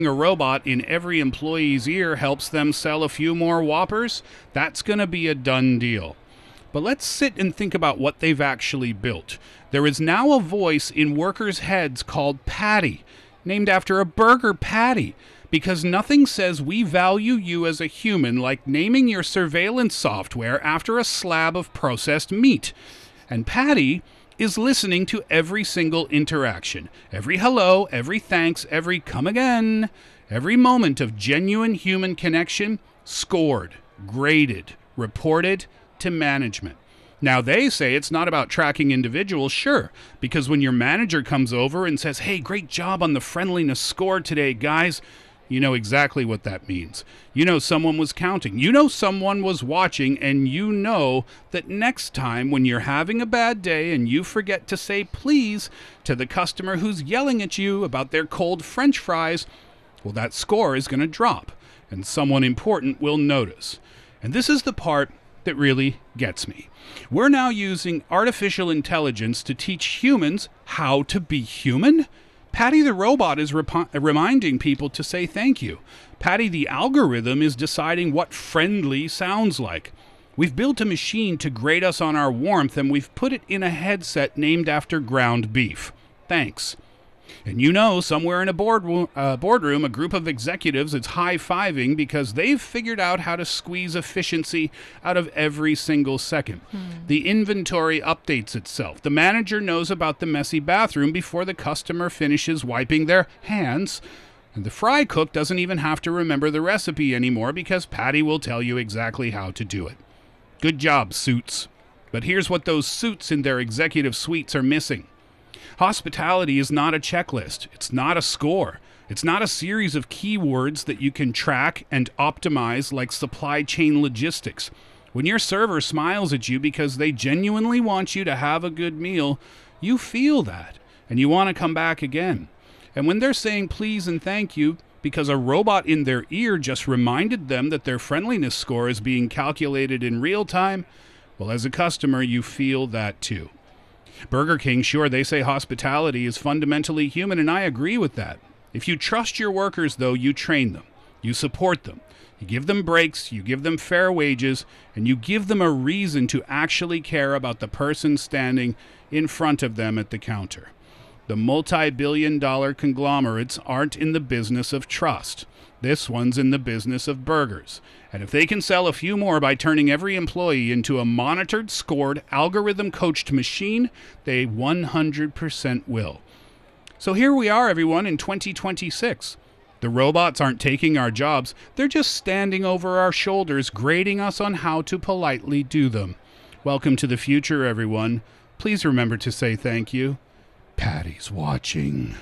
A robot in every employee's ear helps them sell a few more Whoppers, that's going to be a done deal. But let's sit and think about what they've actually built. There is now a voice in workers' heads called Patty, named after a burger patty, because nothing says we value you as a human like naming your surveillance software after a slab of processed meat. And Patty is listening to every single interaction, every hello, every thanks, every come again, every moment of genuine human connection, scored, graded, reported to management. Now, they say it's not about tracking individuals, sure, because when your manager comes over and says, hey, great job on the friendliness score today, guys, you know exactly what that means. You know someone was counting. You know someone was watching, and you know that next time when you're having a bad day and you forget to say please to the customer who's yelling at you about their cold French fries, well, that score is going to drop, and someone important will notice. And this is the part that really gets me. We're now using artificial intelligence to teach humans how to be human? Patty the robot is reminding people to say thank you. Patty the algorithm is deciding what friendly sounds like. We've built a machine to grade us on our warmth, and we've put it in a headset named after ground beef. Thanks. And you know, somewhere in a boardroom, a group of executives is high-fiving because they've figured out how to squeeze efficiency out of every single second. The inventory updates itself. The manager knows about the messy bathroom before the customer finishes wiping their hands. And the fry cook doesn't even have to remember the recipe anymore because Patty will tell you exactly how to do it. Good job, suits. But here's what those suits in their executive suites are missing. Hospitality is not a checklist. It's not a score. It's not a series of keywords that you can track and optimize like supply chain logistics. When your server smiles at you because they genuinely want you to have a good meal, you feel that, and you want to come back again. And when they're saying please and thank you because a robot in their ear just reminded them that their friendliness score is being calculated in real time, well, as a customer, you feel that too. Burger King, sure, they say hospitality is fundamentally human, and I agree with that. If you trust your workers, though, you train them, you support them, you give them breaks, you give them fair wages, and you give them a reason to actually care about the person standing in front of them at the counter. The multi-billion-dollar conglomerates aren't in the business of trust. This one's in the business of burgers. And if they can sell a few more by turning every employee into a monitored, scored, algorithm-coached machine, they 100% will. So here we are, everyone, in 2026. The robots aren't taking our jobs. They're just standing over our shoulders, grading us on how to politely do them. Welcome to the future, everyone. Please remember to say thank you. Patty's watching.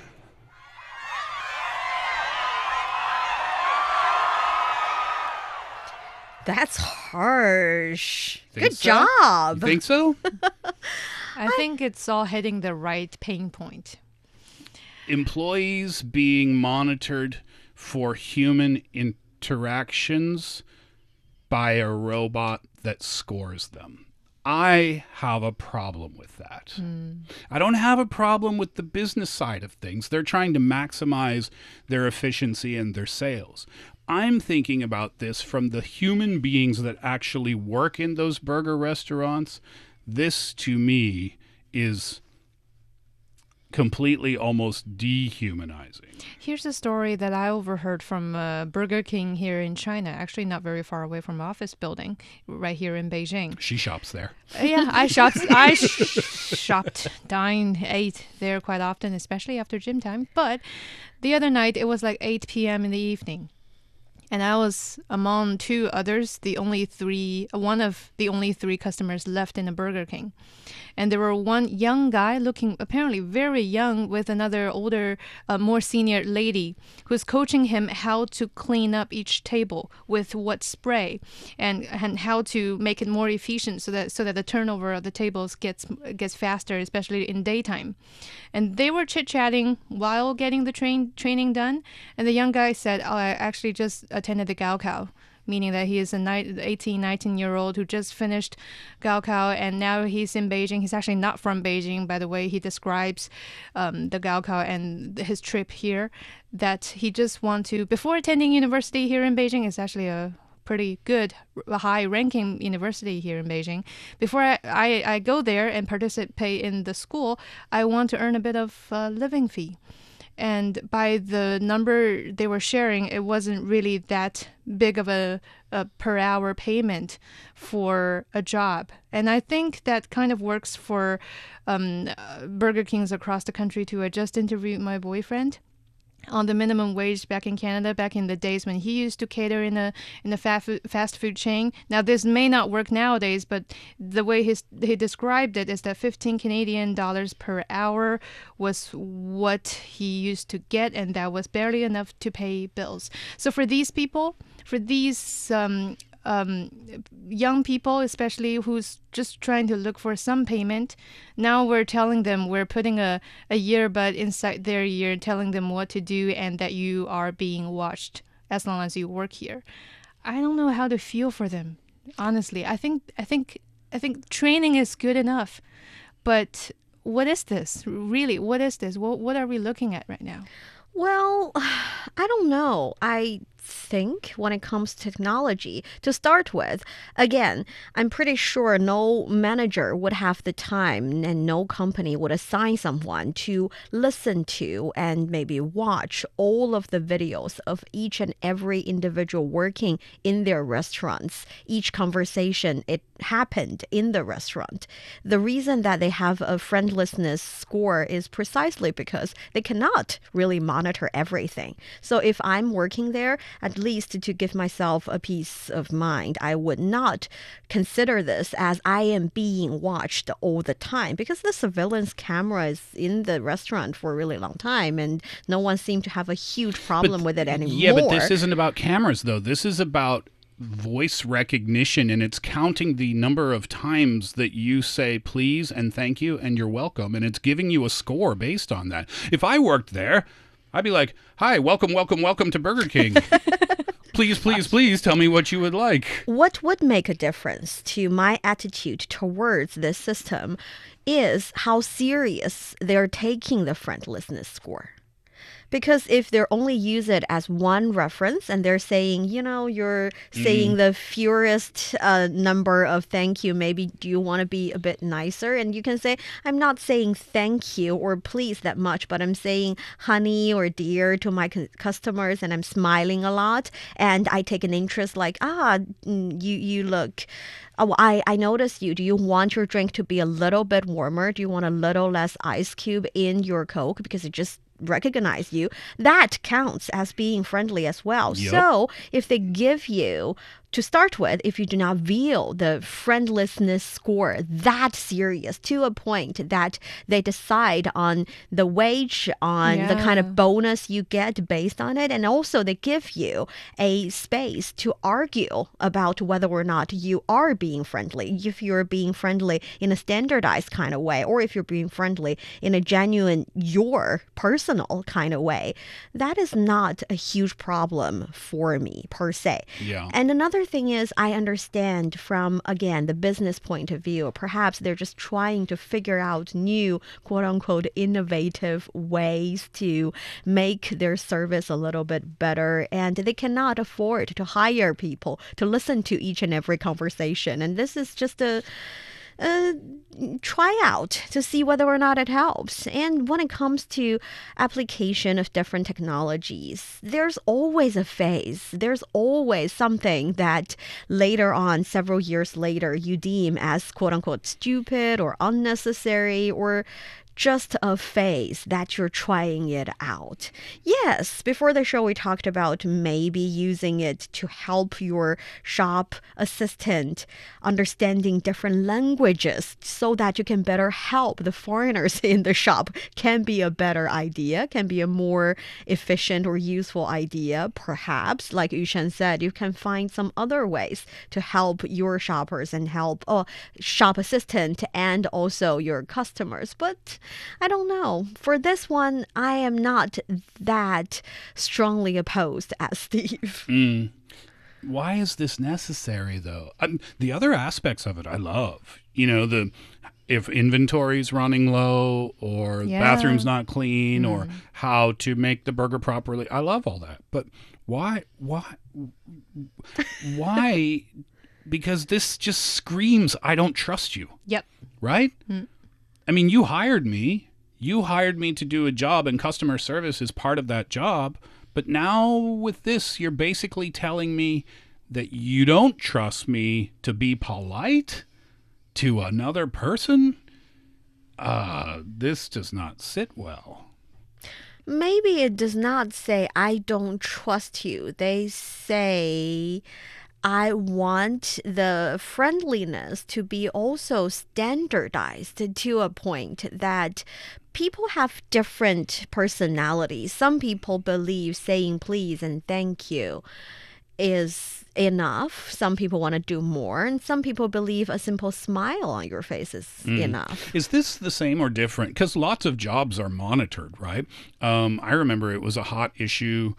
That's harsh. Think Good so? job. You think so? I think it's all hitting the right pain point. Employees being monitored for human interactions by a robot that scores them. I have a problem with that. I don't have a problem with the business side of things. They're trying to maximize their efficiency and their sales. I'm thinking about this from the human beings that actually work in those burger restaurants. This, to me, is completely almost dehumanizing. Here's a story that I overheard from Burger King here in China, actually not very far away from office building, right here in Beijing. She shops there. Yeah, shopped, dined, ate there quite often, especially after gym time. But the other night, it was like 8 p.m. in the evening. And I was among two others, one of the only three customers left in a Burger King. And there were one young guy looking apparently very young with another older, more senior lady who's coaching him how to clean up each table with what spray and how to make it more efficient so that the turnover of the tables gets faster, especially in daytime. And they were chit-chatting while getting the training done. And the young guy said, "Oh, I actually just attended the Gaokao meaning that he is a 18, 19-year-old who just finished Gaokao, and now he's in Beijing. He's actually not from Beijing, by the way. He describes the Gaokao and his trip here, that he just want to, before attending university here in Beijing, it's actually a pretty good, high-ranking university here in Beijing. Before I go there and participate in the school, I want to earn a bit of living fee. And by the number they were sharing, it wasn't really that big of a per hour payment for a job. And I think that kind of works for Burger Kings across the country too. I just interviewed my boyfriend on the minimum wage back in Canada, back in the days when he used to cater in a fast food chain. Now, this may not work nowadays, but the way he described it is that 15 Canadian dollars per hour was what he used to get, and that was barely enough to pay bills. So for these people, for these young people, especially who's just trying to look for some payment, now we're telling them, we're putting a earbud inside their ear, telling them what to do and that you are being watched as long as you work here. I don't know how to feel for them, honestly. I think training is good enough, but what is this really? What is this? What are we looking at right now? Well, I don't know. I think when it comes to technology, to start with, again, I'm pretty sure no manager would have the time and no company would assign someone to listen to and maybe watch all of the videos of each and every individual working in their restaurants. Each conversation, it happened in the restaurant. The reason that they have a friendlessness score is precisely because they cannot really monitor everything. So if I'm working there, at least to give myself a peace of mind, I would not consider this as I am being watched all the time, because the surveillance camera is in the restaurant for a really long time and no one seemed to have a huge problem with it anymore. Yeah, but this isn't about cameras, though. This is about voice recognition, and it's counting the number of times that you say please and thank you and you're welcome, and it's giving you a score based on that. If I worked there, I'd be like, hi, welcome to Burger King. Please tell me what you would like. What would make a difference to my attitude towards this system is how serious they're taking the friendlessness score. Because if they only use it as one reference and they're saying, you're saying the fewest number of thank you, maybe do you want to be a bit nicer? And you can say, I'm not saying thank you or please that much, but I'm saying honey or dear to my customers, and I'm smiling a lot. And I take an interest like, you look... Oh, I noticed you. Do you want your drink to be a little bit warmer? Do you want a little less ice cube in your Coke? Because it just recognize you. That counts as being friendly as well. Yep. So if they give you, to start with, if you do not feel the friendlessness score that serious to a point that they decide on the wage, on the kind of bonus you get based on it, and also they give you a space to argue about whether or not you are being friendly, if you're being friendly in a standardized kind of way, or if you're being friendly in a genuine, your personal kind of way, that is not a huge problem for me per se. Yeah. And another thing is, I understand from, again, the business point of view, perhaps they're just trying to figure out new, quote unquote, innovative ways to make their service a little bit better. And they cannot afford to hire people to listen to each and every conversation. And this is just a try out to see whether or not it helps. And when it comes to application of different technologies, there's always a phase. There's always something that later on, several years later, you deem as quote unquote stupid or unnecessary or just a phase that you're trying it out. Yes, before the show we talked about maybe using it to help your shop assistant understanding different languages so that you can better help the foreigners in the shop. Can be a better idea, can be a more efficient or useful idea. Perhaps, like Yushen said, you can find some other ways to help your shoppers and help shop assistant and also your customers. But I don't know. For this one, I am not that strongly opposed as Steve. why is this necessary, though? The other aspects of it I love. If inventory's running low, or the bathroom's not clean, or how to make the burger properly. I love all that. But why? Because this just screams, I don't trust you. Yep. Right? I mean, you hired me. You hired me to do a job, and customer service is part of that job. But now with this, you're basically telling me that you don't trust me to be polite to another person? This does not sit well. Maybe it does not say, I don't trust you. They say, I want the friendliness to be also standardized to a point that people have different personalities. Some people believe saying please and thank you is enough. Some people want to do more, and some people believe a simple smile on your face is enough. Is this the same or different? Because lots of jobs are monitored, right? I remember it was a hot issue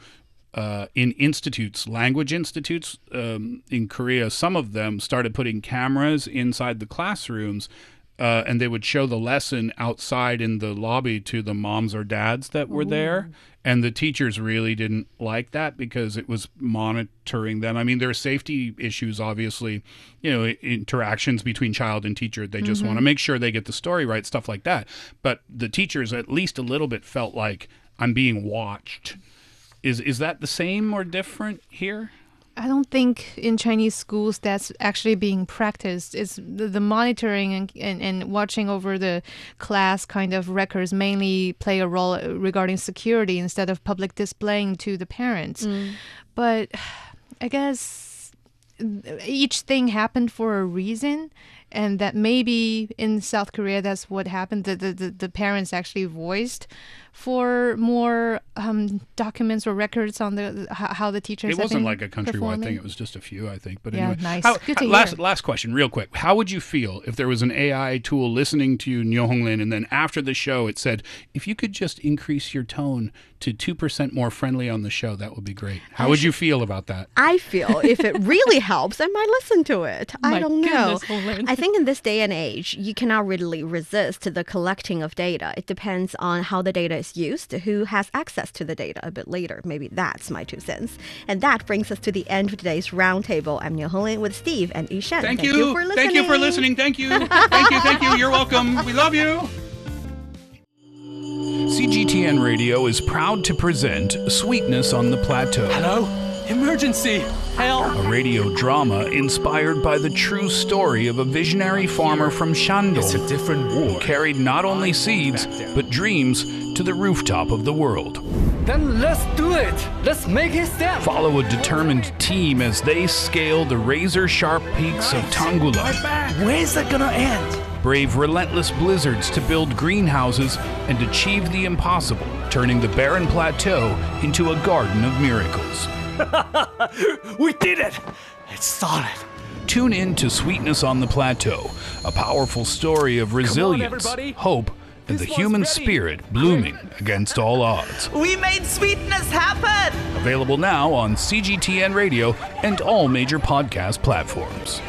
in institutes, language institutes in Korea. Some of them started putting cameras inside the classrooms, and they would show the lesson outside in the lobby to the moms or dads that were there. And the teachers really didn't like that because it was monitoring them. I mean, there are safety issues, obviously, interactions between child and teacher. They just want to make sure they get the story right, stuff like that. But the teachers at least a little bit felt like I'm being watched. Is that the same or different here? I don't think in Chinese schools that's actually being practiced. It's the monitoring and watching over the class kind of records mainly play a role regarding security instead of public displaying to the parents. But I guess each thing happened for a reason, and that maybe in South Korea that's what happened. The parents actually voiced for more documents or records on how the teachers. It wasn't like a countrywide thing. It was just a few, I think. But anyway, nice. Good to hear. Last question, real quick. How would you feel if there was an AI tool listening to you, Nyo Honglin, and then after the show it said, if you could just increase your tone to 2% more friendly on the show, that would be great. How would you feel about that? I feel if it really helps, I might listen to it. I don't know. I think in this day and age, you cannot really resist the collecting of data. It depends on how the data is used, who has access to the data a bit later. Maybe that's my 2 cents. And that brings us to the end of today's roundtable. I'm Nyo Honglin with Steve and Yishen. Thank you for listening. Thank you for listening. Thank you. Thank you. You're welcome. We love you. CGTN Radio is proud to present Sweetness on the Plateau. Hello? Emergency! Help! A radio drama inspired by the true story of a visionary farmer from Shandong. It's a different war. Who carried not only seeds, but dreams to the rooftop of the world. Then let's do it! Let's make it stand! Follow a determined team as they scale the razor-sharp peaks of Tanggula. Where's that gonna end? Brave relentless blizzards to build greenhouses and achieve the impossible, turning the barren plateau into a garden of miracles. We did it! It's solid. Tune in to Sweetness on the Plateau, a powerful story of resilience, hope, and the human spirit blooming against all odds. We made sweetness happen! Available now on CGTN Radio and all major podcast platforms.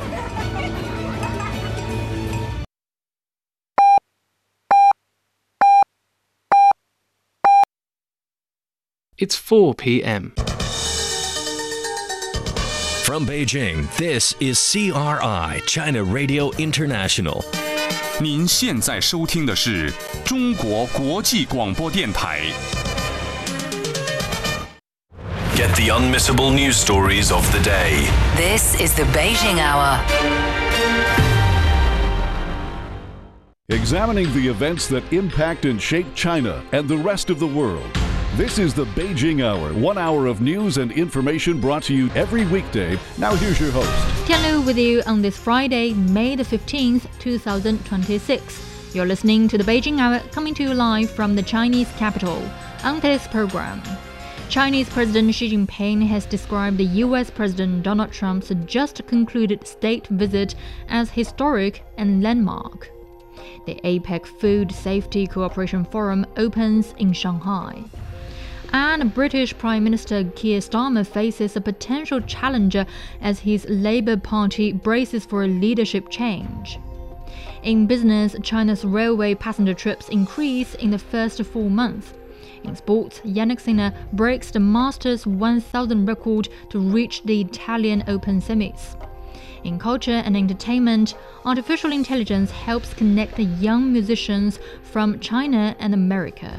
It's 4 p.m. From Beijing, this is CRI, China Radio International. 您现在收听的是中国国际广播电台。 Get the unmissable news stories of the day. This is the Beijing Hour. Examining the events that impact and shape China and the rest of the world. This is the Beijing Hour, 1 hour of news and information brought to you every weekday. Now here's your host. Tian Lu with you on this Friday, May the 15th, 2026. You're listening to the Beijing Hour, coming to you live from the Chinese capital. On today's program, Chinese President Xi Jinping has described the U.S. President Donald Trump's just concluded state visit as historic and landmark. The APEC Food Safety Cooperation Forum opens in Shanghai. And British Prime Minister Keir Starmer faces a potential challenger as his Labour Party braces for a leadership change. In business, China's railway passenger trips increase in the first 4 months. In sports, Jannik Sinner breaks the Masters 1000 record to reach the Italian Open semis. In culture and entertainment, artificial intelligence helps connect young musicians from China and America.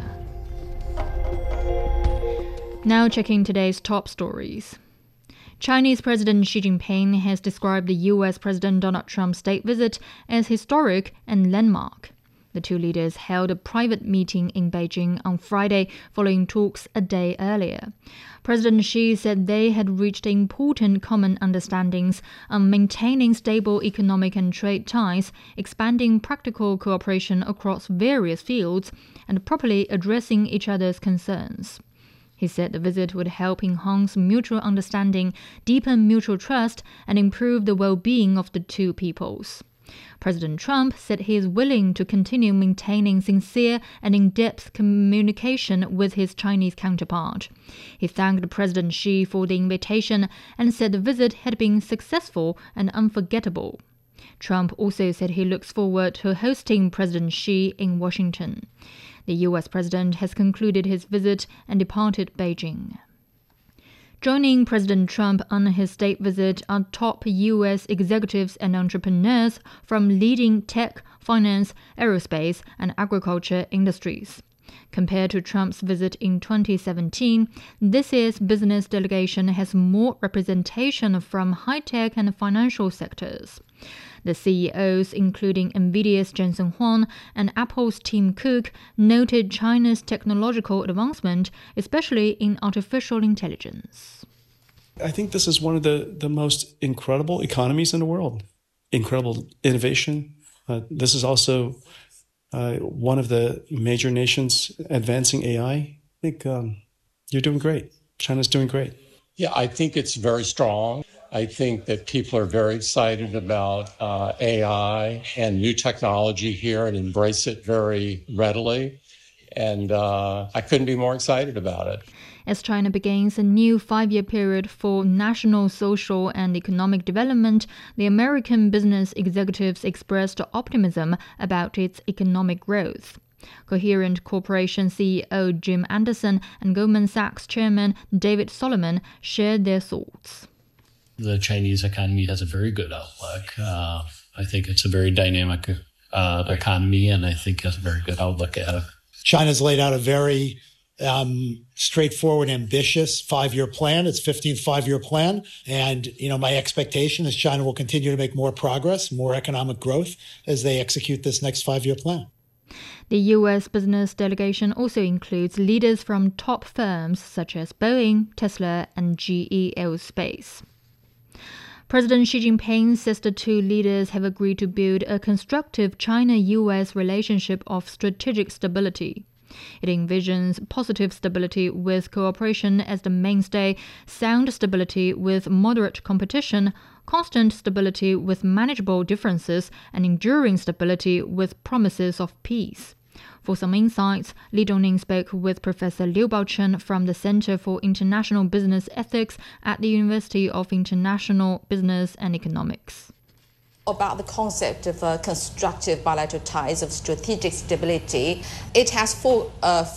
Now checking today's top stories. Chinese President Xi Jinping has described the US President Donald Trump's state visit as historic and landmark. The two leaders held a private meeting in Beijing on Friday following talks a day earlier. President Xi said they had reached important common understandings on maintaining stable economic and trade ties, expanding practical cooperation across various fields, and properly addressing each other's concerns. He said the visit would help enhance mutual understanding, deepen mutual trust, and improve the well-being of the two peoples. President Trump said he is willing to continue maintaining sincere and in-depth communication with his Chinese counterpart. He thanked President Xi for the invitation and said the visit had been successful and unforgettable. Trump also said he looks forward to hosting President Xi in Washington. The US president has concluded his visit and departed Beijing. Joining President Trump on his state visit are top US executives and entrepreneurs from leading tech, finance, aerospace, and agriculture industries. Compared to Trump's visit in 2017, this year's business delegation has more representation from high-tech and financial sectors. The CEOs, including NVIDIA's Jensen Huang and Apple's Tim Cook, noted China's technological advancement, especially in artificial intelligence. I think this is one of the most incredible economies in the world. Incredible innovation. This is also one of the major nations advancing AI. I think you're doing great. China's doing great. Yeah, I think it's very strong. I think that people are very excited about AI and new technology here and embrace it very readily. And I couldn't be more excited about it. As China begins a new 5-year period for national, social, and economic development, the American business executives expressed optimism about its economic growth. Coherent Corporation CEO Jim Anderson and Goldman Sachs Chairman David Solomon shared their thoughts. The Chinese economy has a very good outlook. I think it's a very dynamic economy, and I think has a very good outlook at it. China's laid out a very straightforward, ambitious 5-year plan. It's 15th 5-year plan. And, my expectation is China will continue to make more progress, more economic growth as they execute this next 5-year plan. The U.S. business delegation also includes leaders from top firms such as Boeing, Tesla, and GE Aerospace. President Xi Jinping says the two leaders have agreed to build a constructive China-U.S. relationship of strategic stability. It envisions positive stability with cooperation as the mainstay, sound stability with moderate competition, constant stability with manageable differences, and enduring stability with promises of peace. For some insights, Li Dongning spoke with Professor Liu Baochen from the Center for International Business Ethics at the University of International Business and Economics. About the concept of constructive bilateral ties of strategic stability, it has four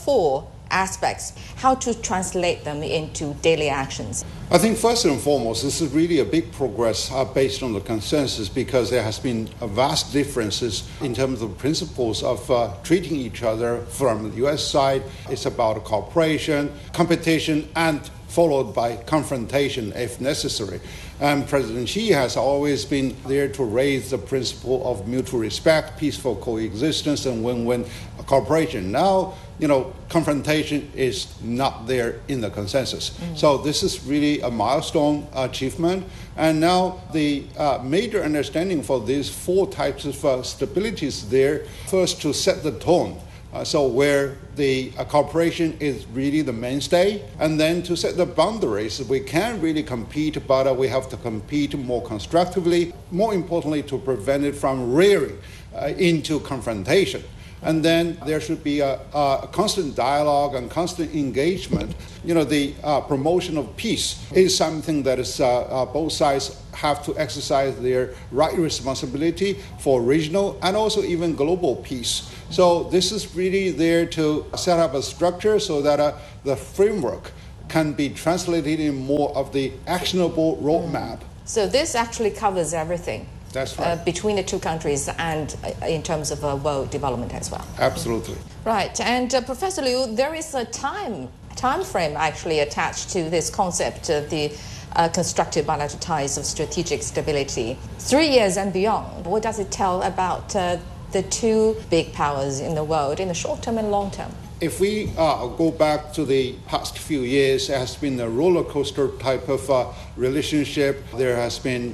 aspects. How to translate them into daily actions? I think first and foremost, this is really a big progress based on the consensus because there has been vast differences in terms of principles of treating each other from the U.S. side. It's about cooperation, competition, and followed by confrontation if necessary. And President Xi has always been there to raise the principle of mutual respect, peaceful coexistence, and win-win cooperation. Now, confrontation is not there in the consensus. So this is really a milestone achievement. And now the major understanding for these 4 types of stability is there. First, to set the tone. So where the cooperation is really the mainstay, and then to set the boundaries. We can really compete, but we have to compete more constructively. More importantly, to prevent it from rearing into confrontation. And then there should be a constant dialogue and constant engagement. The promotion of peace is something that is both sides have to exercise their right responsibility for regional and also even global peace. So this is really there to set up a structure so that the framework can be translated in more of the actionable roadmap. So this actually covers everything. That's right. Between the two countries and in terms of world development as well. Absolutely. Right. And Professor Liu, there is a time frame actually attached to this concept of the constructive bilateral ties of strategic stability. 3 years and beyond. What does it tell about the two big powers in the world in the short term and long term? If we go back to the past few years, it has been a roller coaster type of relationship. There has been,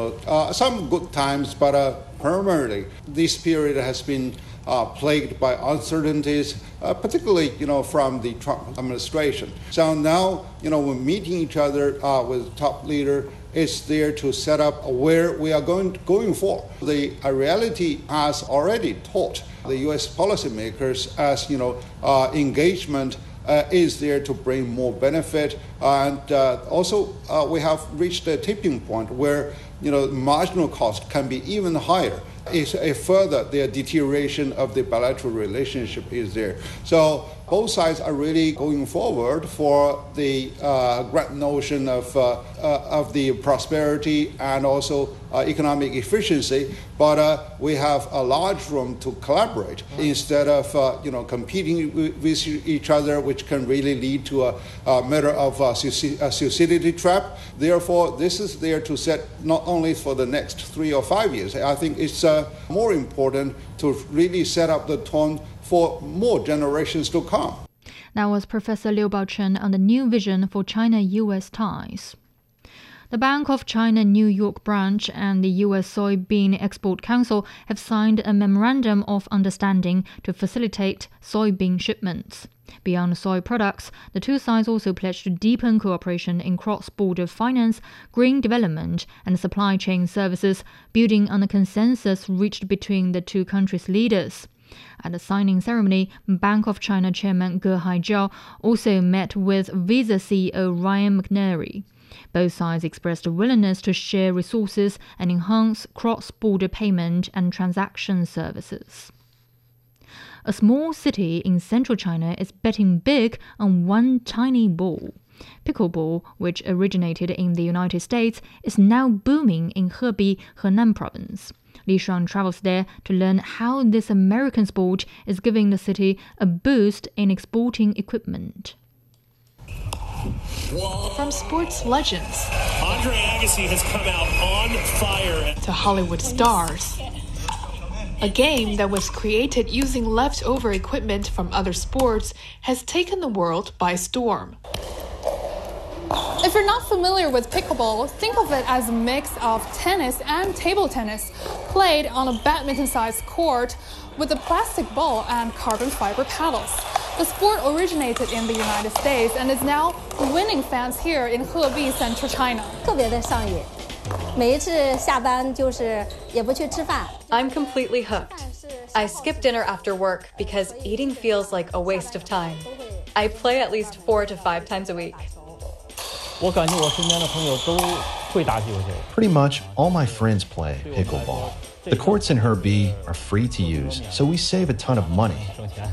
some good times, but primarily this period has been plagued by uncertainties, particularly, from the Trump administration. So now, we're meeting each other with top leader. It's there to set up where we are going for. The reality has already taught the U.S. policymakers as engagement is there to bring more benefit, and also we have reached a tipping point where marginal cost can be even higher. If further the deterioration of the bilateral relationship is there. So both sides are really going forward for the grand notion of the prosperity and also economic efficiency, but we have a large room to collaborate instead of competing with each other, which can really lead to a matter of a suicidity trap. Therefore, this is there to set not only for the next 3 or 5 years. I think it's more important to really set up the tone for more generations to come. That was Professor Liu Baochen on the new vision for China-U.S. ties. The Bank of China New York branch and the U.S. Soybean Export Council have signed a memorandum of understanding to facilitate soybean shipments. Beyond soy products, the two sides also pledged to deepen cooperation in cross-border finance, green development, and supply chain services, building on the consensus reached between the two countries' leaders. At the signing ceremony, Bank of China Chairman Ge Haijiao also met with Visa CEO Ryan McNary. Both sides expressed a willingness to share resources and enhance cross-border payment and transaction services. A small city in central China is betting big on one tiny ball. Pickleball, which originated in the United States, is now booming in Hebei, Henan province. Li Shuang travels there to learn how this American sport is giving the city a boost in exporting equipment. From sports legends Andre Agassi has come out on fire to Hollywood stars, a game that was created using leftover equipment from other sports has taken the world by storm. If you're not familiar with pickleball, think of it as a mix of tennis and table tennis, played on a badminton-sized court with a plastic ball and carbon fiber paddles. The sport originated in the United States and is now winning fans here in Hebei, central China. I'm completely hooked. I skip dinner after work because eating feels like a waste of time. I play at least 4 to 5 times a week. Pretty much all my friends play pickleball. The courts in Hebei are free to use, so we save a ton of money.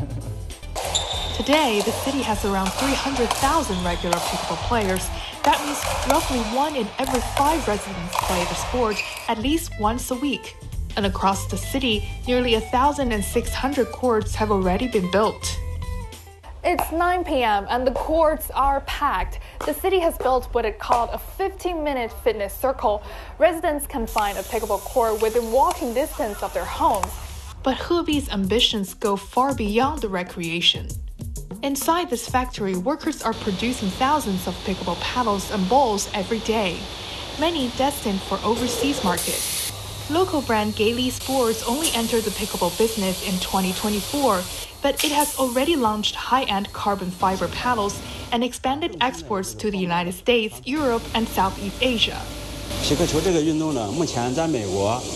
Today, the city has around 300,000 regular pickleball players. That means roughly 1 in every 5 residents play the sport at least once a week. And across the city, nearly 1,600 courts have already been built. It's 9 p.m. and the courts are packed. The city has built what it called a 15-minute fitness circle. Residents can find a pickleball court within walking distance of their homes. But Hebei's ambitions go far beyond the recreation. Inside this factory, workers are producing thousands of pickleball paddles and balls every day, many destined for overseas markets. Local brand Gaily Sports only entered the pickleball business in 2024, but it has already launched high-end carbon fiber paddles and expanded exports to the United States, Europe, and Southeast Asia.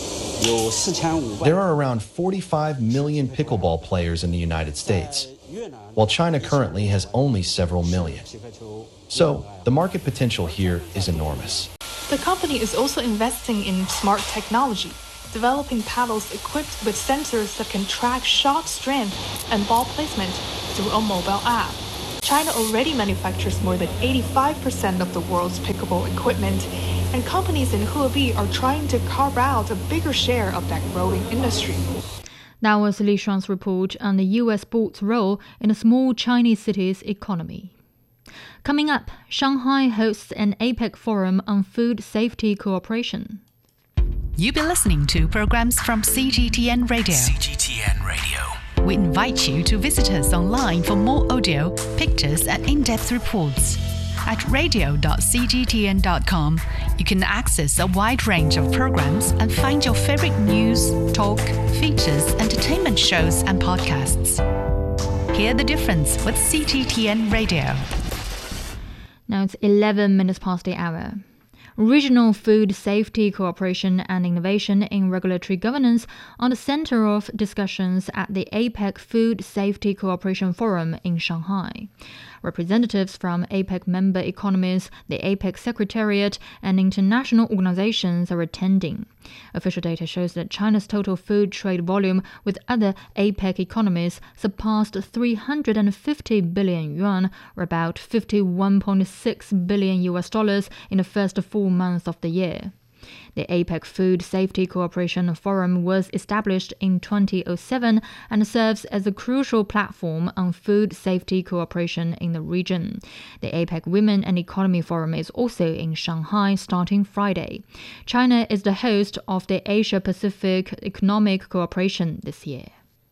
There are around 45 million pickleball players in the United States, while China currently has only several million. So, the market potential here is enormous. The company is also investing in smart technology, developing paddles equipped with sensors that can track shot strength and ball placement through a mobile app. China already manufactures more than 85% of the world's pickleball equipment, and companies in Hebei are trying to carve out a bigger share of that growing industry. That was Li Shuang's report on the U.S. sports role in a small Chinese city's economy. Coming up, Shanghai hosts an APEC forum on food safety cooperation. You've been listening to programs from CGTN Radio. CGTN Radio. We invite you to visit us online for more audio, pictures, and in-depth reports. At radio.cgtn.com, you can access a wide range of programs and find your favorite news, talk, features, entertainment shows, and podcasts. Hear the difference with CGTN Radio. Now it's 11 minutes past the hour. Regional food safety cooperation and innovation in regulatory governance are the center of discussions at the APEC Food Safety Cooperation Forum in Shanghai. Representatives from APEC member economies, the APEC Secretariat, and international organizations are attending. Official data shows that China's total food trade volume with other APEC economies surpassed 350 billion yuan, or about $51.6 billion in the first 4 months of the year. The APEC Food Safety Cooperation Forum was established in 2007 and serves as a crucial platform on food safety cooperation in the region. The APEC Women and Economy Forum is also in Shanghai starting Friday. China is the host of the Asia-Pacific Economic Cooperation this year.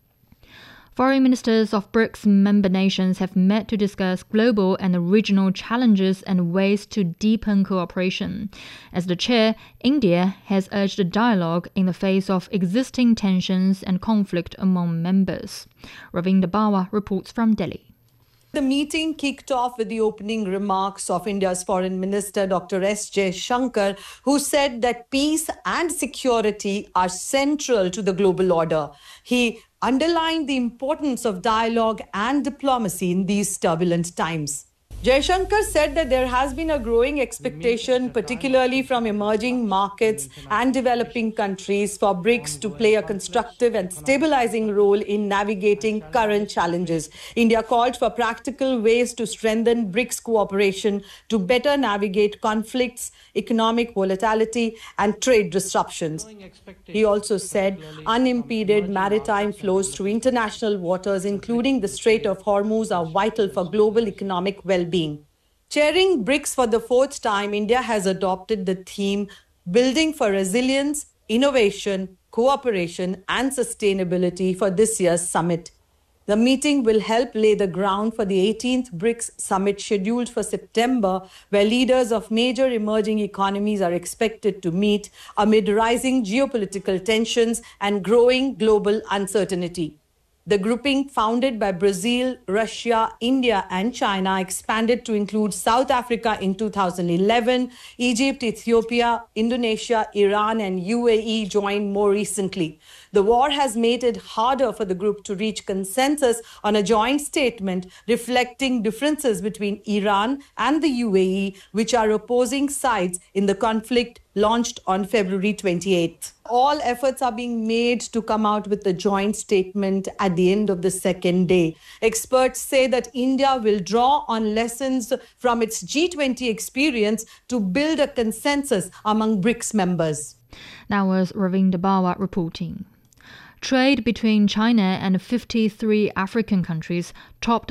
Foreign ministers of BRICS member nations have met to discuss global and regional challenges and ways to deepen cooperation. As the chair, India has urged a dialogue in the face of existing tensions and conflict among members. Ravinder Bawa reports from Delhi. The meeting kicked off with the opening remarks of India's Foreign Minister Dr. S. Jaishankar, who said that peace and security are central to the global order. He underlined the importance of dialogue and diplomacy in these turbulent times. Jaishankar said that there has been a growing expectation, particularly from emerging markets and developing countries, for BRICS to play a constructive and stabilizing role in navigating current challenges. India called for practical ways to strengthen BRICS cooperation to better navigate conflicts, economic volatility, and trade disruptions. He also said unimpeded maritime flows through international waters, including the Strait of Hormuz, are vital for global economic well-being. Chairing BRICS for the 4th time, India has adopted the theme Building for Resilience, Innovation, Cooperation and Sustainability for this year's summit. The meeting will help lay the ground for the 18th BRICS summit scheduled for September, where leaders of major emerging economies are expected to meet amid rising geopolitical tensions and growing global uncertainty. The grouping, founded by Brazil, Russia, India and China, expanded to include South Africa in 2011. Egypt, Ethiopia, Indonesia, Iran and UAE joined more recently. The war has made it harder for the group to reach consensus on a joint statement reflecting differences between Iran and the UAE, which are opposing sides in the conflict launched on February 28th. All efforts are being made to come out with a joint statement at the end of the second day. Experts say that India will draw on lessons from its G20 experience to build a consensus among BRICS members. That was Ravinder Bawa reporting. Trade between China and 53 African countries topped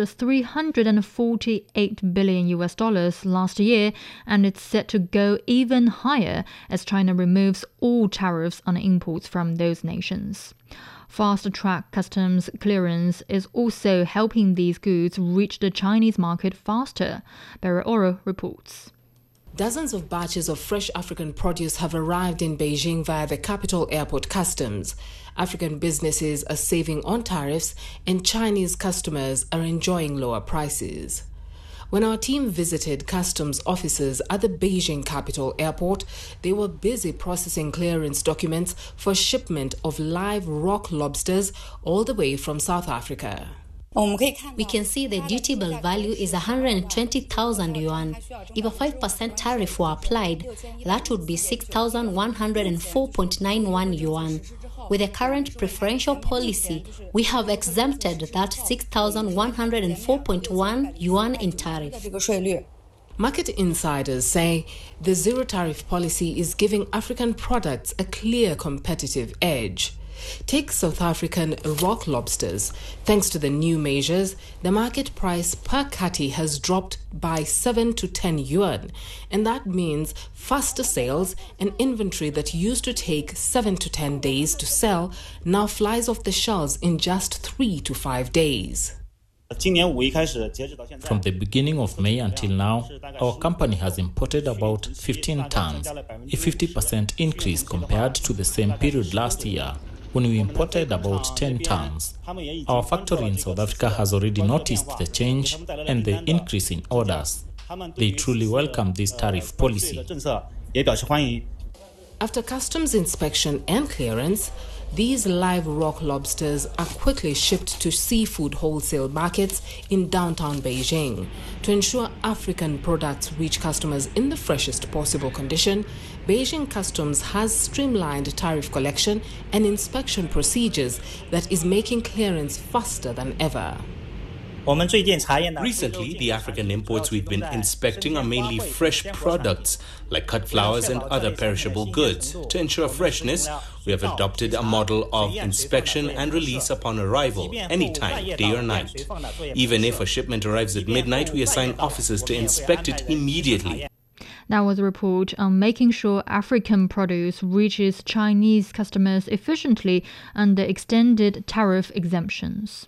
$348 billion last year, and it's set to go even higher as China removes all tariffs on imports from those nations. Fast-track customs clearance is also helping these goods reach the Chinese market faster, Barry Oro reports. Dozens of batches of fresh African produce have arrived in Beijing via the capital airport customs. African businesses are saving on tariffs and Chinese customers are enjoying lower prices. When our team visited customs officers at the Beijing Capital Airport, they were busy processing clearance documents for shipment of live rock lobsters all the way from South Africa. We can see the dutiable value is 120,000 yuan. If a 5% tariff were applied, that would be 6,104.91 yuan. With the current preferential policy, we have exempted that 6,104.1 yuan in tariff. Market insiders say the zero tariff policy is giving African products a clear competitive edge. Take South African rock lobsters. Thanks to the new measures, the market price per cutty has dropped by 7 to 10 yuan, and that means faster sales. An inventory that used to take 7 to 10 days to sell now flies off the shelves in just 3 to 5 days. From the beginning of May until now, our company has imported about 15 tons, a 50% increase compared to the same period last year, when we imported about 10 tons. Our factory in South Africa has already noticed the change and the increase in orders. They truly welcome this tariff policy. After customs inspection and clearance, these live rock lobsters are quickly shipped to seafood wholesale markets in downtown Beijing. To ensure African products reach customers in the freshest possible condition, Beijing Customs has streamlined tariff collection and inspection procedures that is making clearance faster than ever. Recently, the African imports we've been inspecting are mainly fresh products like cut flowers and other perishable goods. To ensure freshness, we have adopted a model of inspection and release upon arrival, anytime, day or night. Even if a shipment arrives at midnight, we assign officers to inspect it immediately. That was a report on making sure African produce reaches Chinese customers efficiently under extended tariff exemptions.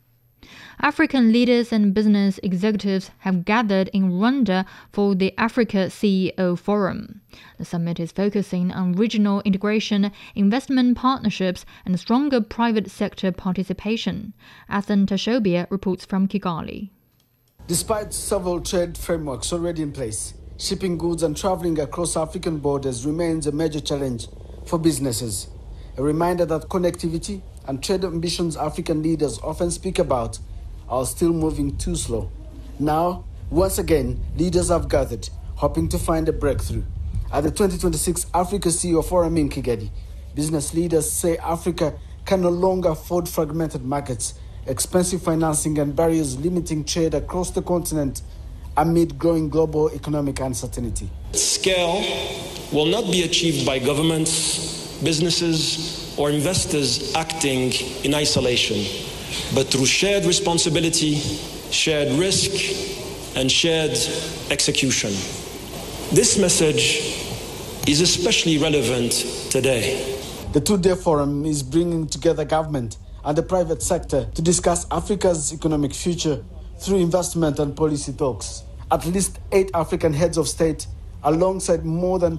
African leaders and business executives have gathered in Rwanda for the Africa CEO Forum. The summit is focusing on regional integration, investment partnerships, and stronger private sector participation. Athan Tashobia reports from Kigali. Despite several trade frameworks already in place, shipping goods and traveling across African borders remains a major challenge for businesses. A reminder that connectivity and trade ambitions African leaders often speak about are still moving too slow. Now, once again, leaders have gathered, hoping to find a breakthrough. At the 2026 Africa CEO Forum in Kigali, business leaders say Africa can no longer afford fragmented markets, expensive financing, and barriers limiting trade across the continent amid growing global economic uncertainty. Scale will not be achieved by governments, businesses, or investors acting in isolation, but through shared responsibility, shared risk, and shared execution. This message is especially relevant today. The two-day forum is bringing together government and the private sector to discuss Africa's economic future through investment and policy talks. At least 8 African heads of state, alongside more than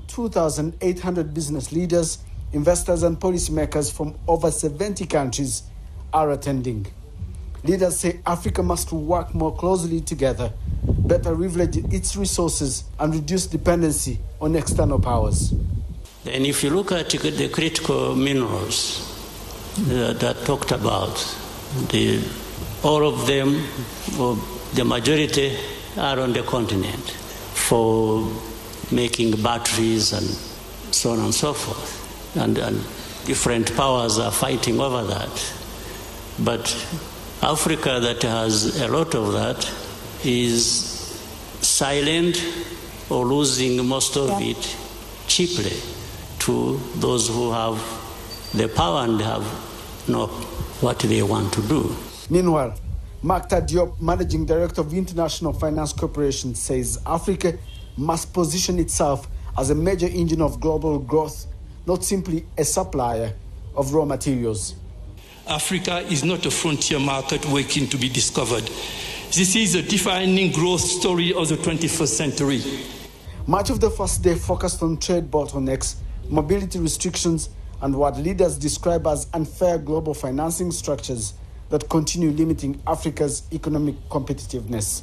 2,800 business leaders, investors, and policymakers from over 70 countries, are attending. Leaders say Africa must work more closely together, better leverage its resources, and reduce dependency on external powers. And if you look at the critical minerals that talked about, all of them, or the majority, are on the continent for making batteries and so on and so forth. And different powers are fighting over that. But Africa, that has a lot of that, is silent or losing most of it cheaply to those who have the power and have know what they want to do. Meanwhile, Makta Diop, Managing Director of International Finance Corporation, says Africa must position itself as a major engine of global growth, not simply a supplier of raw materials. Africa is not a frontier market waiting to be discovered. This is a defining growth story of the 21st century. Much of the first day focused on trade bottlenecks, mobility restrictions, and what leaders describe as unfair global financing structures that continue limiting Africa's economic competitiveness.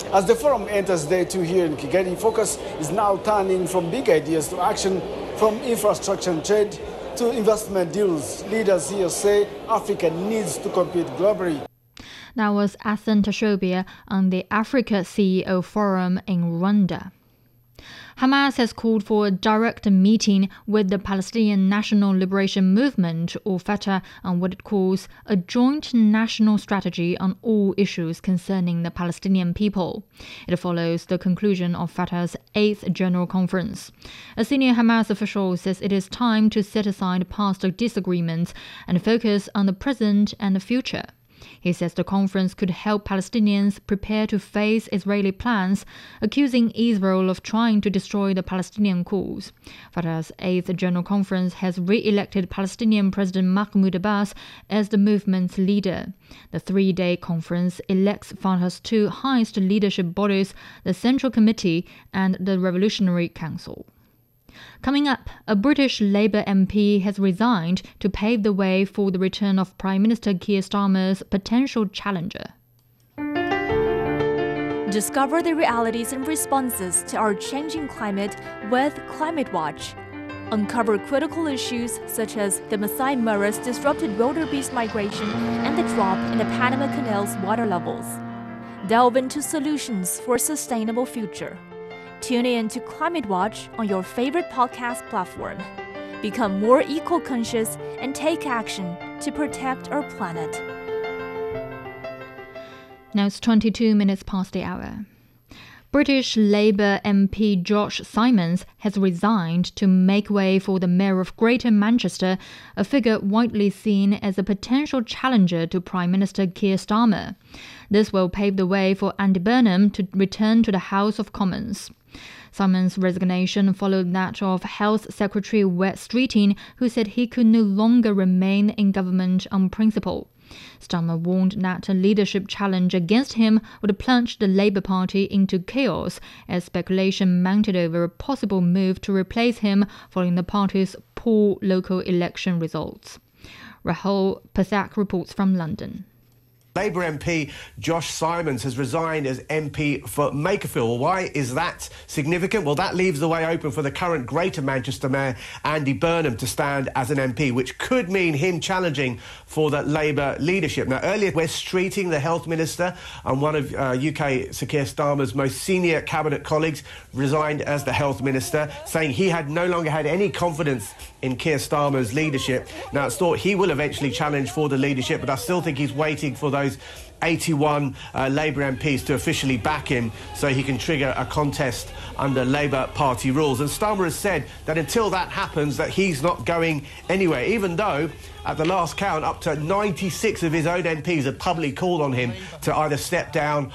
As the forum enters day 2 here in Kigali, focus is now turning from big ideas to action, from infrastructure and trade to investment deals. Leaders here say Africa needs to compete globally. That was Athan Tashobia on the Africa CEO Forum in Rwanda. Hamas has called for a direct meeting with the Palestinian National Liberation Movement, or Fatah, on what it calls a joint national strategy on all issues concerning the Palestinian people. It follows the conclusion of Fatah's 8th General Conference. A senior Hamas official says it is time to set aside past disagreements and focus on the present and the future. He says the conference could help Palestinians prepare to face Israeli plans, accusing Israel of trying to destroy the Palestinian cause. Fatah's 8th General Conference has re-elected Palestinian President Mahmoud Abbas as the movement's leader. The 3-day conference elects Fatah's 2 highest leadership bodies, the Central Committee and the Revolutionary Council. Coming up, a British Labour MP has resigned to pave the way for the return of Prime Minister Keir Starmer's potential challenger. Discover the realities and responses to our changing climate with Climate Watch. Uncover critical issues such as the Masai Mara's disrupted wildebeest migration and the drop in the Panama Canal's water levels. Delve into solutions for a sustainable future. Tune in to Climate Watch on your favorite podcast platform. Become more eco-conscious and take action to protect our planet. Now it's 22 minutes past the hour. British Labour MP Josh Simons has resigned to make way for the Mayor of Greater Manchester, a figure widely seen as a potential challenger to Prime Minister Keir Starmer. This will pave the way for Andy Burnham to return to the House of Commons. Simons' resignation followed that of Health Secretary Wes Streeting, who said he could no longer remain in government on principle. Starmer warned that a leadership challenge against him would plunge the Labour Party into chaos as speculation mounted over a possible move to replace him following the party's poor local election results. Rahul Pathak reports from London. Labour MP Josh Simons has resigned as MP for Makerfield. Well, why is that significant? Well, that leaves the way open for the current Greater Manchester Mayor Andy Burnham to stand as an MP, which could mean him challenging for the Labour leadership. Now, earlier, Wes Streeting, the Health Minister and one of UK Sir Keir Starmer's most senior cabinet colleagues, resigned as the Health Minister, saying he had no longer had any confidence in Keir Starmer's leadership. Now, it's thought he will eventually challenge for the leadership, but I still think he's waiting for those 81 Labour MPs to officially back him so he can trigger a contest under Labour Party rules. And Starmer has said that until that happens, that he's not going anywhere, even though at the last count, up to 96 of his own MPs have publicly called on him to either step down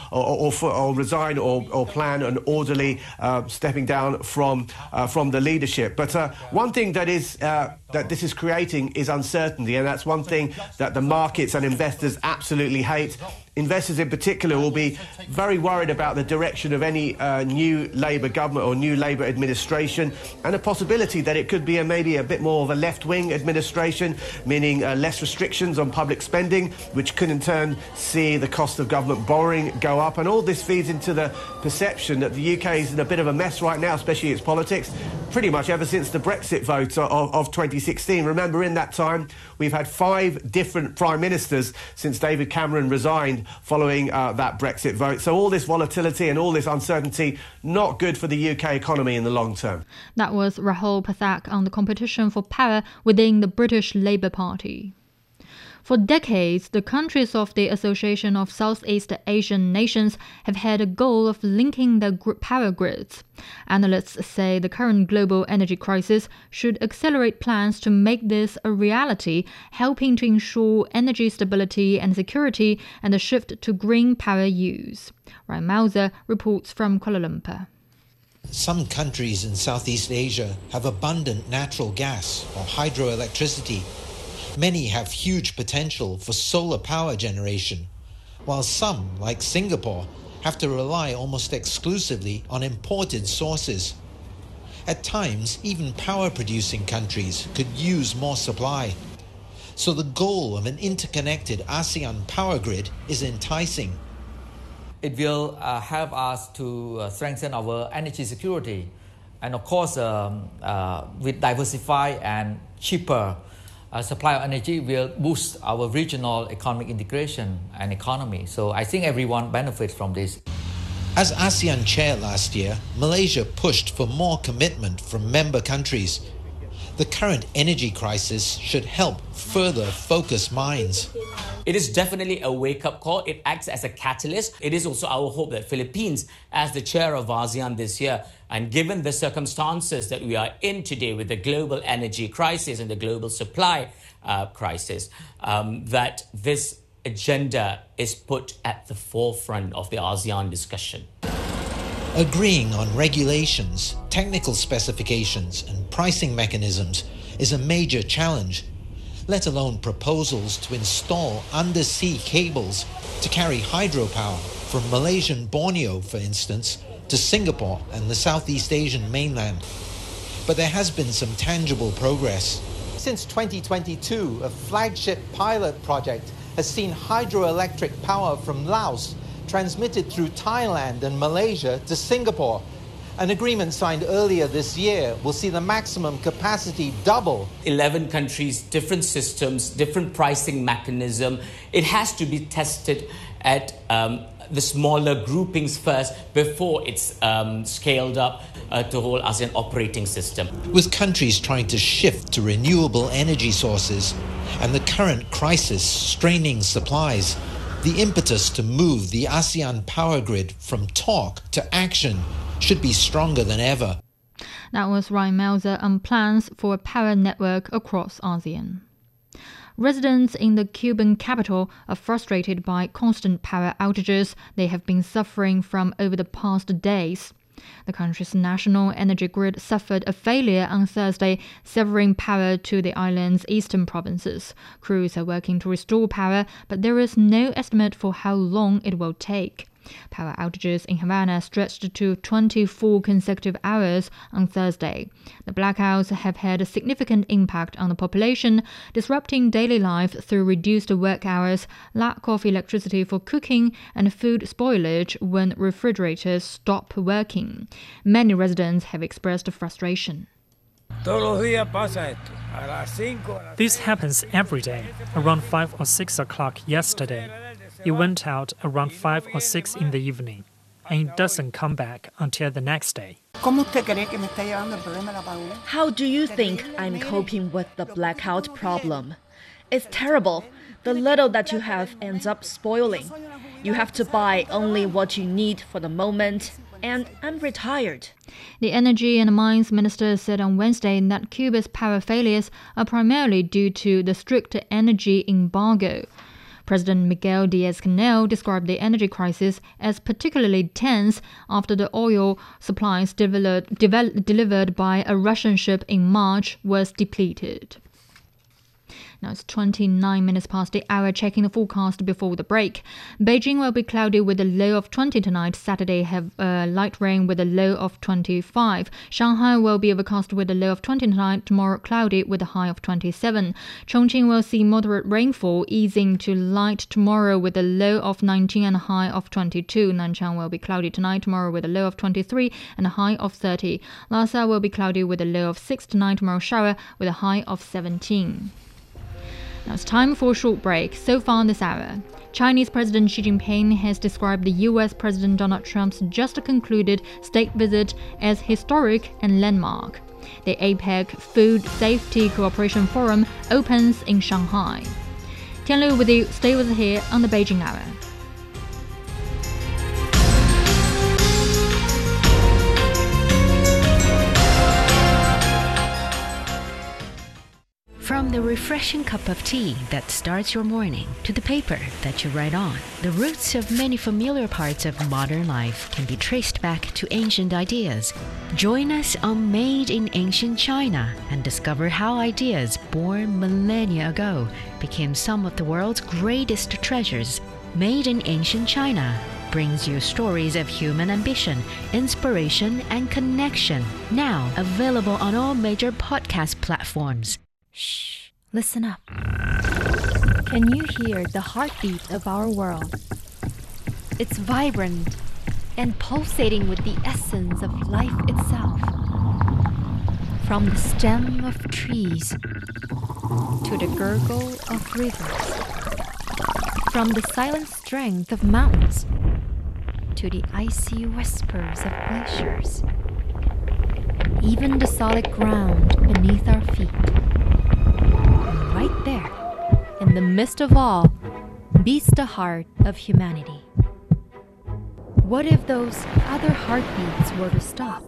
or resign or plan an orderly stepping down from the leadership. But one thing that this is creating is uncertainty, and that's one thing that the markets and investors absolutely hate. Investors in particular will be very worried about the direction of any new Labour government or new Labour administration, and a possibility that it could be maybe a bit more of a left-wing administration, meaning less restrictions on public spending, which could in turn see the cost of government borrowing go up. And all this feeds into the perception that the UK is in a bit of a mess right now, especially its politics, pretty much ever since the Brexit vote of 2016. Remember, in that time, we've had 5 different prime ministers since David Cameron resigned following that Brexit vote. So all this volatility and all this uncertainty, not good for the UK economy in the long term. That was Rahul Pathak on the competition for power within the British Labour Party. For decades, the countries of the Association of Southeast Asian Nations have had a goal of linking their power grids. Analysts say the current global energy crisis should accelerate plans to make this a reality, helping to ensure energy stability and security and the shift to green power use. Ryan Mauser reports from Kuala Lumpur. Some countries in Southeast Asia have abundant natural gas or hydroelectricity. Many have huge potential for solar power generation, while some, like Singapore, have to rely almost exclusively on imported sources. At times, even power-producing countries could use more supply. So the goal of an interconnected ASEAN power grid is enticing. it will help us to strengthen our energy security. And of course, with diversified and cheaper supply of energy will boost our regional economic integration and economy. So I think everyone benefits from this. As ASEAN chair last year, Malaysia pushed for more commitment from member countries. The current energy crisis should help further focus minds. It is definitely a wake-up call. It acts as a catalyst. It is also our hope that Philippines, as the chair of ASEAN this year, and given the circumstances that we are in today with the global energy crisis and the global supply crisis, that this agenda is put at the forefront of the ASEAN discussion. Agreeing on regulations, technical specifications, and pricing mechanisms is a major challenge, let alone proposals to install undersea cables to carry hydropower from Malaysian Borneo, for instance, to Singapore and the Southeast Asian mainland. But there has been some tangible progress. Since 2022, a flagship pilot project has seen hydroelectric power from Laos transmitted through Thailand and Malaysia to Singapore. An agreement signed earlier this year will see the maximum capacity double. 11 countries, different systems, different pricing mechanism. It has to be tested at the smaller groupings first before it's scaled up to the whole ASEAN operating system. With countries trying to shift to renewable energy sources and the current crisis straining supplies, the impetus to move the ASEAN power grid from talk to action should be stronger than ever. That was Ryan Melzer on plans for a power network across ASEAN. Residents in the Cuban capital are frustrated by constant power outages they have been suffering from over the past days. The country's national energy grid suffered a failure on Thursday, severing power to the island's eastern provinces. Crews are working to restore power, but there is no estimate for how long it will take. Power outages in Havana stretched to 24 consecutive hours on Thursday. The blackouts have had a significant impact on the population, disrupting daily life through reduced work hours, lack of electricity for cooking, and food spoilage when refrigerators stop working. Many residents have expressed frustration. This happens every day, around 5 or 6 o'clock yesterday. It went out around 5 or 6 in the evening, and it doesn't come back until the next day. How do you think I'm coping with the blackout problem? It's terrible. The little that you have ends up spoiling. You have to buy only what you need for the moment, and I'm retired. The Energy and Mines Minister said on Wednesday that Cuba's power failures are primarily due to the strict energy embargo. President Miguel Diaz-Canel described the energy crisis as particularly tense after the oil supplies delivered by a Russian ship in March was depleted. Now it's 29 minutes past the hour, checking the forecast before the break. Beijing will be cloudy with a low of 20 tonight. Saturday have light rain with a low of 25. Shanghai will be overcast with a low of 20 tonight. Tomorrow cloudy with a high of 27. Chongqing will see moderate rainfall, easing to light tomorrow with a low of 19 and a high of 22. Nanchang will be cloudy tonight. Tomorrow with a low of 23 and a high of 30. Lhasa will be cloudy with a low of 6 tonight. Tomorrow shower with a high of 17. Now it's time for a short break. So far this hour, Chinese President Xi Jinping has described the US President Donald Trump's just concluded state visit as historic and landmark. The APEC Food Safety Cooperation Forum opens in Shanghai. Tian Lu with you. Stay with us here on the Beijing Hour. From the refreshing cup of tea that starts your morning to the paper that you write on, the roots of many familiar parts of modern life can be traced back to ancient ideas. Join us on Made in Ancient China and discover how ideas born millennia ago became some of the world's greatest treasures. Made in Ancient China brings you stories of human ambition, inspiration, and connection. Now available on all major podcast platforms. Shh, listen up. Can you hear the heartbeat of our world? It's vibrant and pulsating with the essence of life itself. From the stem of trees to the gurgle of rivers, from the silent strength of mountains to the icy whispers of glaciers, even the solid ground beneath our feet. And right there, in the midst of all, beats the heart of humanity. What if those other heartbeats were to stop?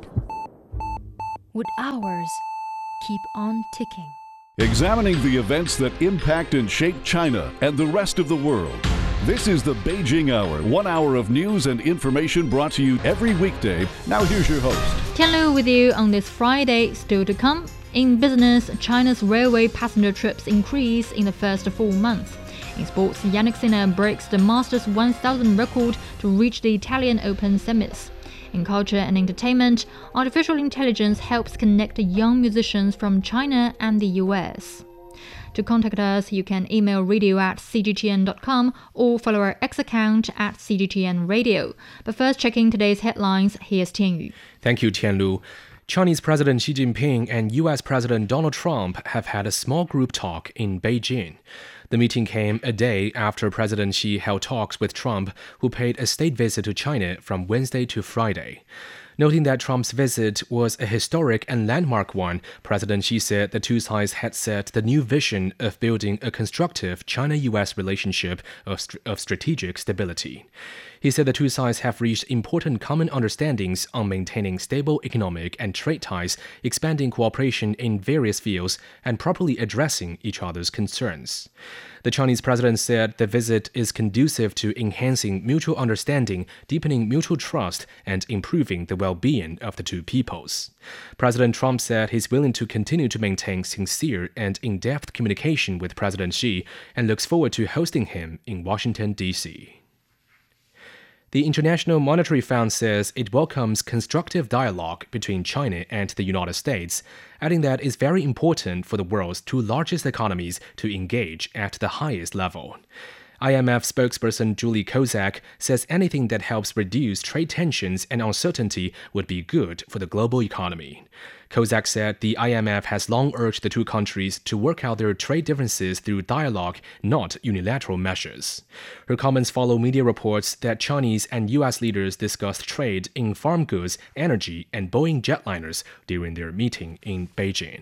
Would ours keep on ticking? Examining the events that impact and shape China and the rest of the world. This is the Beijing Hour, 1 hour of news and information brought to you every weekday. Now here's your host. Tian Lu with you on this Friday. Still to come. In business, China's railway passenger trips increase in the first 4 months. In sports, Jannik Sinner breaks the Masters 1000 record to reach the Italian Open semis. In culture and entertainment, artificial intelligence helps connect young musicians from China and the US. To contact us, you can email radio@cgtn.com or follow our X account @cgtnradio. But first, checking today's headlines, here's Tianyu. Thank you, Tianlu. Chinese President Xi Jinping and US President Donald Trump have had a small group talk in Beijing. The meeting came a day after President Xi held talks with Trump, who paid a state visit to China from Wednesday to Friday. Noting that Trump's visit was a historic and landmark one, President Xi said the two sides had set the new vision of building a constructive China-US relationship of strategic stability. He said the two sides have reached important common understandings on maintaining stable economic and trade ties, expanding cooperation in various fields, and properly addressing each other's concerns. The Chinese president said the visit is conducive to enhancing mutual understanding, deepening mutual trust, and improving the well-being of the two peoples. President Trump said he's willing to continue to maintain sincere and in-depth communication with President Xi and looks forward to hosting him in Washington, D.C. The International Monetary Fund says it welcomes constructive dialogue between China and the United States, adding that it's very important for the world's two largest economies to engage at the highest level. IMF spokesperson Julie Kozak says anything that helps reduce trade tensions and uncertainty would be good for the global economy. Kozak said the IMF has long urged the two countries to work out their trade differences through dialogue, not unilateral measures. Her comments follow media reports that Chinese and U.S. leaders discussed trade in farm goods, energy, and Boeing jetliners during their meeting in Beijing.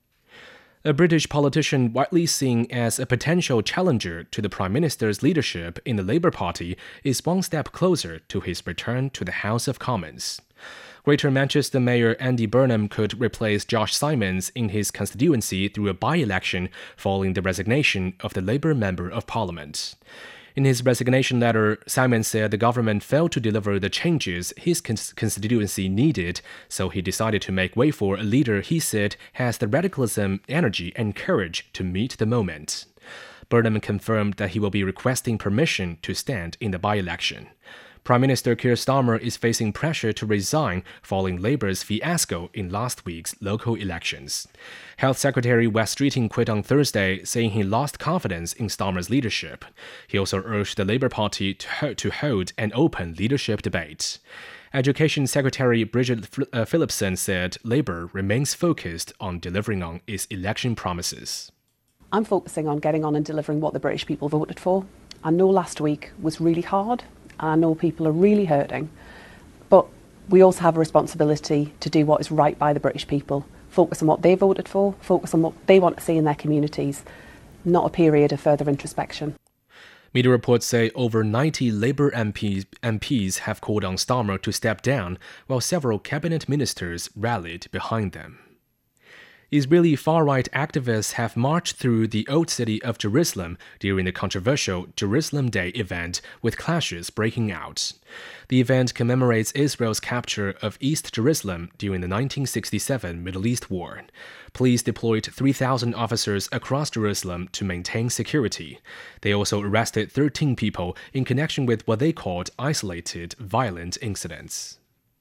A British politician widely seen as a potential challenger to the Prime Minister's leadership in the Labour Party is one step closer to his return to the House of Commons. Greater Manchester Mayor Andy Burnham could replace Josh Simons in his constituency through a by-election following the resignation of the Labour Member of Parliament. In his resignation letter, Simon said the government failed to deliver the changes his constituency needed, so he decided to make way for a leader he said has the radicalism, energy, and courage to meet the moment. Burnham confirmed that he will be requesting permission to stand in the by-election. Prime Minister Keir Starmer is facing pressure to resign following Labour's fiasco in last week's local elections. Health Secretary Wes Streeting quit on Thursday, saying he lost confidence in Starmer's leadership. He also urged the Labour Party to hold an open leadership debate. Education Secretary Bridget Phillipson said Labour remains focused on delivering on its election promises. I'm focusing on getting on and delivering what the British people voted for. I know last week was really hard. I know people are really hurting, but we also have a responsibility to do what is right by the British people, focus on what they voted for, focus on what they want to see in their communities, not a period of further introspection. Media reports say over 90 Labour MPs have called on Starmer to step down, while several cabinet ministers rallied behind them. Israeli far-right activists have marched through the Old City of Jerusalem during the controversial Jerusalem Day event, with clashes breaking out. The event commemorates Israel's capture of East Jerusalem during the 1967 Middle East War. Police deployed 3,000 officers across Jerusalem to maintain security. They also arrested 13 people in connection with what they called isolated violent incidents.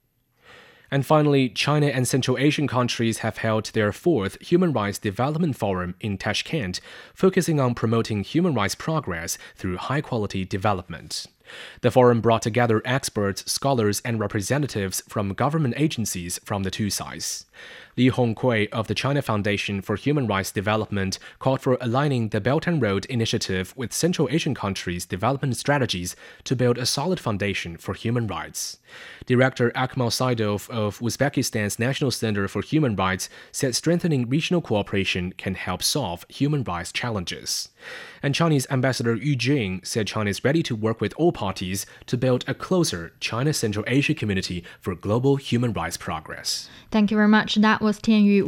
And finally, China and Central Asian countries have held their 4th Human Rights Development Forum in Tashkent, focusing on promoting human rights progress through high-quality development. The forum brought together experts, scholars, and representatives from government agencies from the two sides. Li Hongkui of the China Foundation for Human Rights Development called for aligning the Belt and Road Initiative with Central Asian countries' development strategies to build a solid foundation for human rights. Director Akmal Saidov of Uzbekistan's National Center for Human Rights said strengthening regional cooperation can help solve human rights challenges. And Chinese Ambassador Yu Jing said China is ready to work with all parties to build a closer China-Central Asia community for global human rights progress. Thank you very much. That was Tianyu